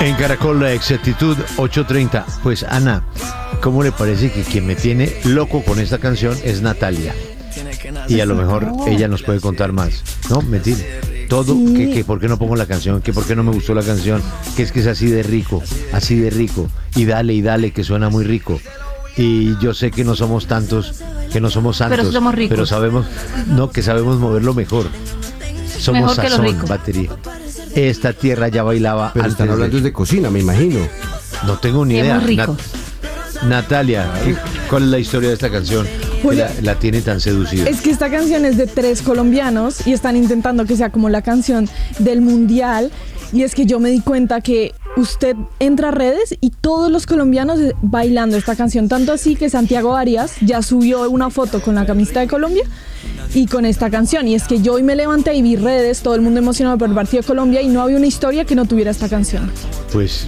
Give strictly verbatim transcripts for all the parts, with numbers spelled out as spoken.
En Caracol la exactitud ocho treinta. Pues Ana, ¿cómo le parece que quien me tiene loco con esta canción es Natalia? Y a lo mejor no. ella nos puede contar más. No, mentira. Todo, Sí. que, que por qué no pongo la canción, que por qué no me gustó la canción, que es que es así de rico, así de rico. Y dale y dale, que suena muy rico. Y yo sé que no somos tantos, que no somos santos. Pero somos ricos. Pero sabemos, no, que sabemos moverlo mejor. Somos Mejor que los sazón, ricos. batería. Esta tierra ya bailaba Pero antes están hablando de... de cocina, me imagino. No tengo ni idea. Somos ricos. Natalia, ¿qué- ¿cuál es la historia de esta canción que Julia, la, la tiene tan seducida? Es que esta canción es de tres colombianos y están intentando que sea como la canción del mundial. Y es que yo me di cuenta que usted entra a redes y todos los colombianos bailando esta canción. Tanto así que Santiago Arias ya subió una foto con la camiseta de Colombia y con esta canción. Y es que yo hoy me levanté y vi redes, todo el mundo emocionado por el partido de Colombia y no había una historia que no tuviera esta canción. Pues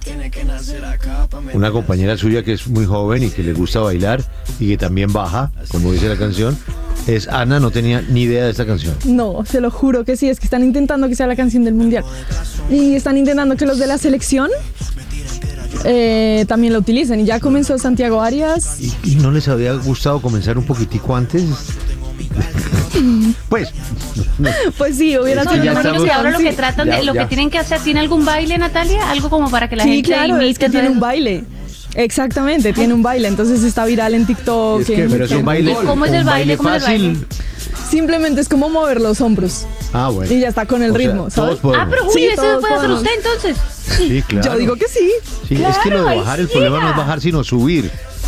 una compañera suya que es muy joven y que le gusta bailar y que también baja, como dice la canción, es Ana, no tenía ni idea de esta canción. No, se lo juro que sí, es que están intentando que sea la canción del mundial. Y están intentando que los de la selección eh, también la utilicen. Y ya comenzó Santiago Arias. ¿Y, y no les había gustado comenzar un poquitico antes? Pues, Pues sí, hubiera No, que yo sido ya me una imagino estamos- que ahora lo que sí. tratan Ya, de, lo ya. que tienen que hacer, ¿tiene algún baile, Natalia? Algo como para que la Sí, gente claro, es imite que tiene todo un eso. baile. Exactamente, tiene un baile, entonces está viral en TikTok. Es que- en- pero es un baile, ¿Cómo es un el baile? ¿Cómo es el fácil. Simplemente es como mover los hombros Ah, bueno. y ya está con el O sea, ritmo, ¿sabes? todos podemos. Ah, pero Sí, Julio, ¿eso todos puede hacer podemos. usted entonces? Sí, claro. Yo digo que sí. Sí, es que lo de Claro, bajar, ahí el problema no es siga. bajar, sino subir.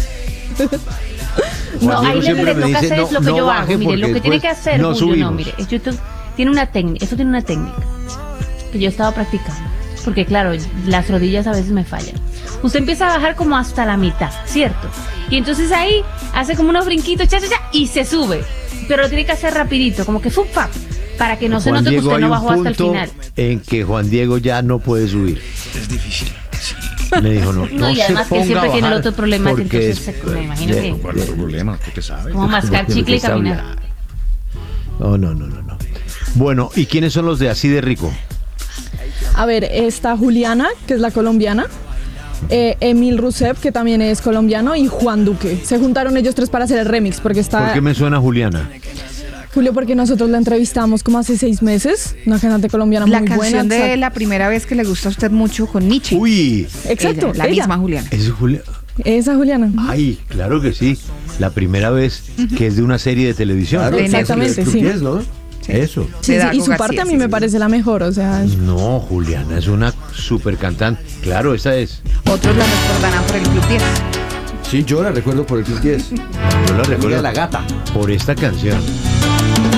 No, Juan ahí Diego le, siempre le me toca dice, hacer es no, lo que no yo baje hago. Mire, lo porque que tiene que después hacer, no Julio, no, subimos. mire, es YouTube tiene una técnica, eso tiene una técnica que yo he estado practicando. Porque claro, las rodillas a veces me fallan. Usted empieza a bajar como hasta la mitad, ¿cierto? Y entonces ahí hace como unos brinquitos, cha, cha, cha, y se sube. Pero lo tiene que hacer rapidito, como que fup, fap, para que no se Juan note que Diego, usted hay no un bajó hasta el punto final. en que Juan Diego ya no puede subir. Es difícil. Sí. Me dijo, no, No, no y se además que ponga siempre a tiene el bajar otro problema, que porque entonces es- se- me imagino de- que- ¿Cuál otro problema? ¿Tú qué sabes? Como mascar chicle y Está caminar. hablando. No, no, no, no, no. Bueno, ¿y quiénes son los de Así de Rico? A ver, está Juliana, que es la colombiana, eh, Emil Rousseff, que también es colombiano, y Juan Duque. Se juntaron ellos tres para hacer el remix, porque está... ¿Por qué me suena Juliana? Julio, porque nosotros la entrevistamos como hace seis meses, una cantante colombiana La muy buena. canción de exacto. la primera vez que le gusta a usted mucho con Nietzsche. Uy, Exacto, Ella, la ella. misma Juliana. ¿es Juliana? Esa Juliana. Ay, claro que sí. La primera vez que es de una serie de televisión. Claro, Exactamente, el sí. Club diez, ¿no? Eso. Sí, de sí, Dago y su García, parte a mí sí, me sí. parece la mejor, o sea, No, Juliana es una super cantante. Claro, esa es. Otros la recordarán por el Club diez. Sí, yo la recuerdo por el Club diez. Yo la recuerdo Amiga la gata. por esta canción.